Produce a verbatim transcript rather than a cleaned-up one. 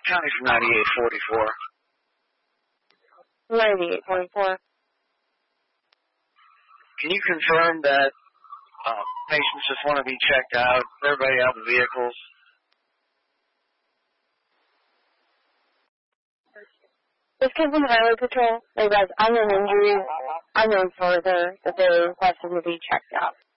County from ninety-eight forty-four. ninety-eight forty-four. Can you confirm that uh, patients just want to be checked out, everybody out of the vehicles? This came from the Highway Patrol. They guys unknown injuries, unknown further, that they requested to be checked out.